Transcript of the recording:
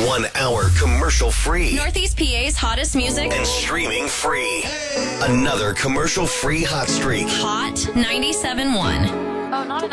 1 hour commercial free. Northeast PA's hottest music. And streaming free. Another commercial free hot streak. Hot 97.1. Oh, not an